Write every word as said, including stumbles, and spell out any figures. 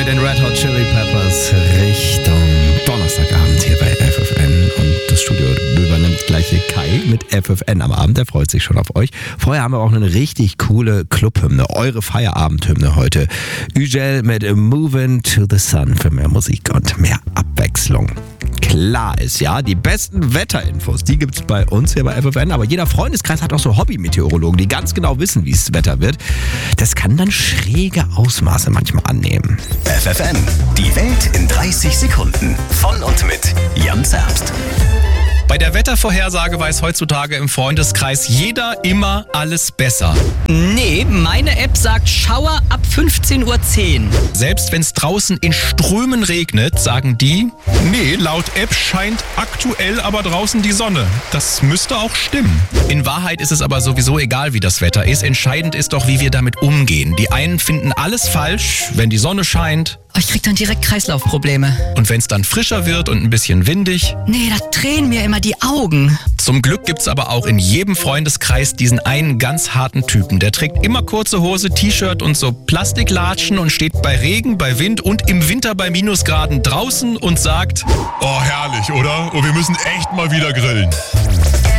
mit den Red Hot Chili Peppers Richtung Donnerstagabend hier bei F F N. Und das Studio übernimmt gleich hier Kai mit F F N am Abend. Der freut sich schon auf euch. Vorher haben wir auch eine richtig coole Clubhymne. Eure Feierabendhymne heute. Ügel mit Moving to the Sun für mehr Musik und mehr Abwechslung. Klar ist, ja, die besten Wetterinfos, die gibt's bei uns hier bei F F N, aber jeder Freundeskreis hat auch so Hobby-Meteorologen, die ganz genau wissen, wie es Wetter wird. Das kann dann schräge Ausmaße manchmal annehmen. F F N, die Welt in dreißig Sekunden. Von und mit Jan Zerbst. Bei der Wettervorhersage weiß heutzutage im Freundeskreis jeder immer alles besser. Nee, meine App sagt Schauer ab fünfzehn Uhr zehn. Selbst wenn es draußen in Strömen regnet, sagen die, nee, laut App scheint aktuell aber draußen die Sonne. Das müsste auch stimmen. In Wahrheit ist es aber sowieso egal, wie das Wetter ist. Entscheidend ist doch, wie wir damit umgehen. Die einen finden alles falsch, wenn die Sonne scheint. Oh, ich krieg dann direkt Kreislaufprobleme. Und wenn es dann frischer wird und ein bisschen windig. Nee, da drehen mir immer die Augen. Zum Glück gibt's aber auch in jedem Freundeskreis diesen einen ganz harten Typen. Der trägt immer kurze Hose, T-Shirt und so Plastiklatschen und steht bei Regen, bei Wind und im Winter bei Minusgraden draußen und sagt: Oh, herrlich, oder? Und wir müssen echt mal wieder grillen.